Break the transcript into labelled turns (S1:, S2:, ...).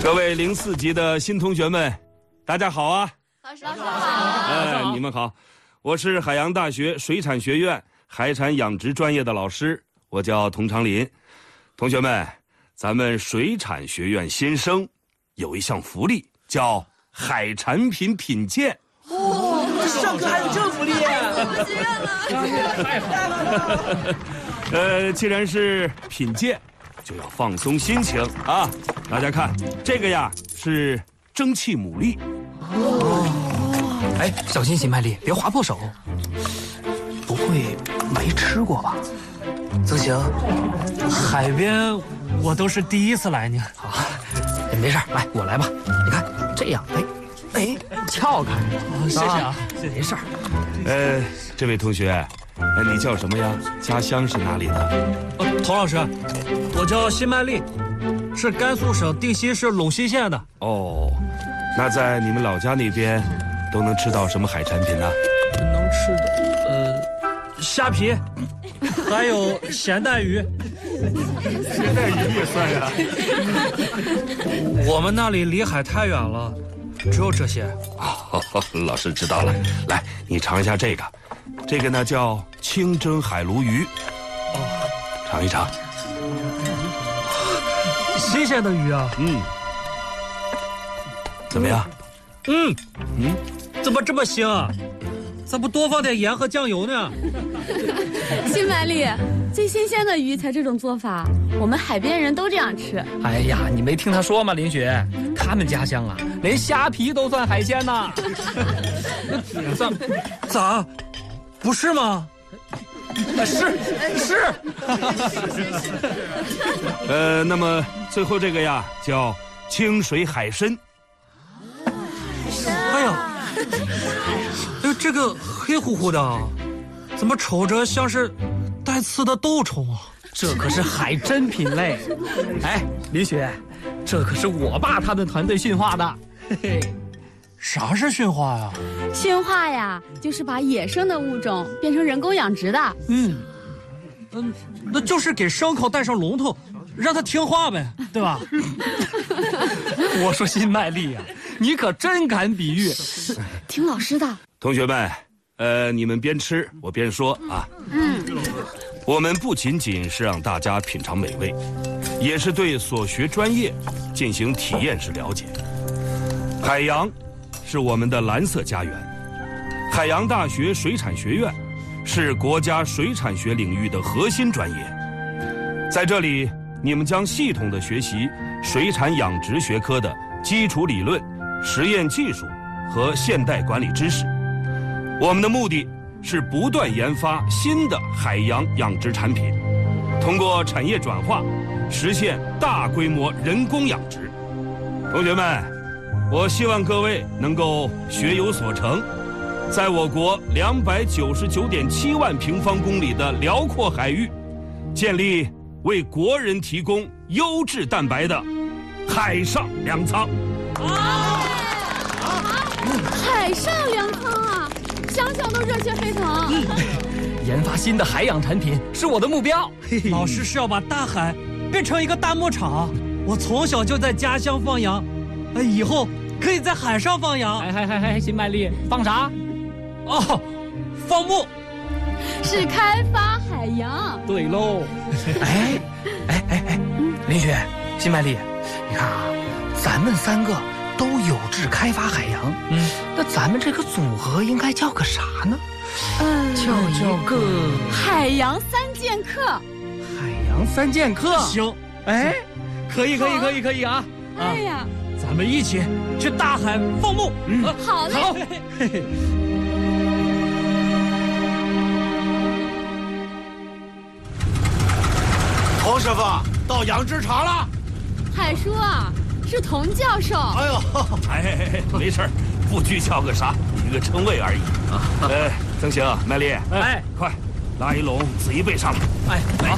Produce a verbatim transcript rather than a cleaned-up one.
S1: 各位零四级的新同学们，大家好啊！
S2: 老师好。
S1: 哎，你们好，我是海洋大学水产学院海产养殖专业的老师，我叫童长林。同学们，咱们水产学院新生有一项福利，叫海产品品鉴。
S3: 哦，上课还有这福利！
S2: 太好了！
S1: 呃，既然是品鉴，就要放松心情啊！大家看，这个呀是蒸汽牡蛎。
S3: 哦，哎，小心新麦粒，别划破手。不会没吃过吧？曾行，
S4: 海边我都是第一次来呢。
S3: 好，没事，来我来吧。你看这样，哎哎，撬开。
S4: 哦、谢谢啊，谢谢。
S3: 没事。
S1: 呃，这位同学，呃，你叫什么呀？家乡是哪里的？
S4: 呃，童老师，我叫辛麦丽，是甘肃省定西市陇西县的。
S1: 哦，那在你们老家那边，都能吃到什么海产品呢？
S4: 能吃的，呃，虾皮，还有咸带鱼。
S1: 咸带鱼也算呀。
S4: 我们那里离海太远了，只有这些。
S1: 哦，老师知道了。来，你尝一下这个，这个呢叫清蒸海鲈鱼。哦，尝一尝。
S4: 新鲜的鱼啊。
S1: 嗯。怎么样？
S4: 嗯
S1: 嗯，
S4: 怎么这么腥啊？咋不多放点盐和酱油呢？
S2: 新麦粒，最新鲜的鱼才这种做法，我们海边人都这样吃。
S3: 哎呀，你没听他说吗，林雪？他们家乡啊，连虾皮都算海鲜呢。
S4: 咋咋？不是吗？
S3: 是是。
S1: 呃，那么最后这个呀，叫清水海参。
S4: 哎呀，哎，这个黑乎乎的，怎么瞅着像是带刺的豆虫啊？
S3: 这可是海珍品类。哎，林雪，这可是我爸他们团队驯化的。嘿嘿，
S4: 啥是驯化呀？
S2: 驯化呀，就是把野生的物种变成人工养殖的。
S4: 嗯，嗯，那就是给牲口带上龙头，让它听话呗，对吧？
S3: 我说新麦粒呀、啊，你可真敢比喻。
S2: 听老师的。
S1: 同学们，呃，你们边吃我边说啊。嗯。我们不仅仅是让大家品尝美味，也是对所学专业进行体验式了解。海洋是我们的蓝色家园，海洋大学水产学院是国家水产学领域的核心专业。在这里，你们将系统地学习水产养殖学科的基础理论、实验技术和现代管理知识。我们的目的是不断研发新的海洋养殖产品，通过产业转化，实现大规模人工养殖。同学们，我希望各位能够学有所成，在我国两百九十九点七万平方公里的辽阔海域，建立为国人提供优质蛋白的海上粮仓。
S2: 啊！海上粮仓啊！想想都热血沸腾。
S3: 嗯，研发新的海洋产品是我的目标。
S4: 老师是要把大海变成一个大牧场。我从小就在家乡放羊，哎，以后可以在海上放羊。
S3: 哎嗨嗨嗨，新麦粒，放啥？
S4: 哦，放牧。
S2: 是开发海洋。
S3: 对喽。哎哎哎哎，林雪，新麦粒，你看啊，咱们三个都有志开发海洋，嗯，那咱们这个组合应该叫个啥呢？
S2: 嗯，
S3: 叫一个
S2: 海洋三剑客。
S3: 海洋三剑客，
S4: 行，
S3: 哎，可以可以可以可以啊！
S2: 哎呀，
S4: 咱们一起去大海放牧。
S2: 嗯，好嘞。
S3: 好。嘿嘿。
S5: 童师傅到养殖场了。
S2: 海叔啊，是童教授。
S5: 哎呦，
S1: 哎哎哎，没事，副局叫个啥，一个称谓而已啊。呃，曾行，麦丽，
S3: 哎，
S1: 快拉一笼紫衣贝上来。
S3: 哎，好。